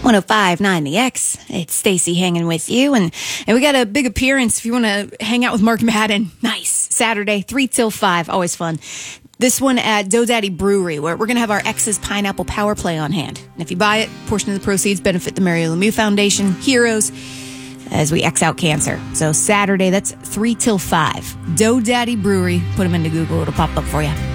105.9 The X. It's Stacy hanging with you. And we got a big appearance if you want to hang out with Mark Madden. Nice. Saturday, 3 till 5. Always fun. This one at Dough Daddy Brewery, where we're going to have our X's Pineapple Power Play on hand. And if you buy it, a portion of the proceeds benefit the Mario Lemieux Foundation, Heroes, as we X out cancer. So Saturday, that's 3 till 5. Dough Daddy Brewery. Put them into Google. It'll pop up for you.